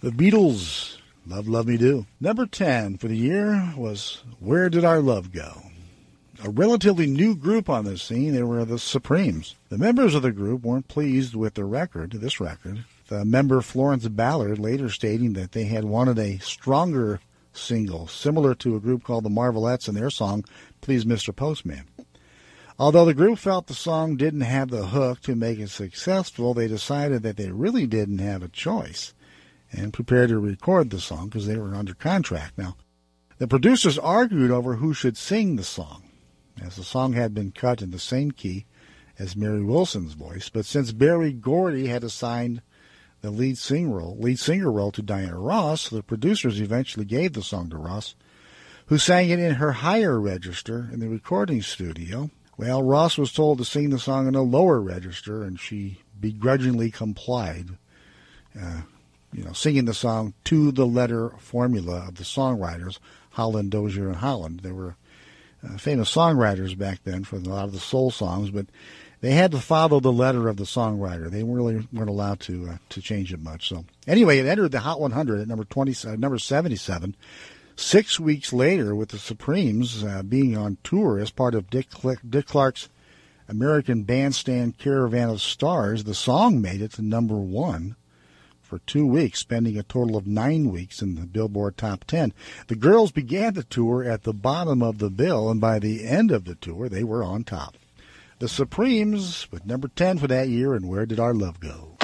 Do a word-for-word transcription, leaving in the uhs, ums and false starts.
The Beatles, Love, Love Me Do. Number ten for the year was Where Did Our Love Go? A relatively new group on the scene, they were the Supremes. The members of the group weren't pleased with the record, this record. The member Florence Ballard later stating that they had wanted a stronger single, similar to a group called the Marvelettes and their song, Please Mister Postman. Although the group felt the song didn't have the hook to make it successful, they decided that they really didn't have a choice and prepared to record the song because they were under contract. Now, the producers argued over who should sing the song, as the song had been cut in the same key as Mary Wilson's voice. But since Berry Gordy had assigned the lead singer role, lead singer role to Diana Ross, the producers eventually gave the song to Ross, who sang it in her higher register in the recording studio. Well, Ross was told to sing the song in a lower register, and she begrudgingly complied, uh, you know, singing the song to the letter formula of the songwriters, Holland, Dozier, and Holland. They were uh, famous songwriters back then for a lot of the soul songs, but they had to follow the letter of the songwriter. They really weren't allowed to uh, to change it much. So anyway, it entered the Hot one hundred at number twenty, uh, number seventy-seven. Six weeks later, with the Supremes uh, being on tour as part of Dick, Cl- Dick Clark's American Bandstand Caravan of Stars, the song made it to number one for two weeks, spending a total of nine weeks in the Billboard Top ten. The girls began the tour at the bottom of the bill, and by the end of the tour, they were on top. The Supremes with number ten for that year, and Where Did Our Love Go?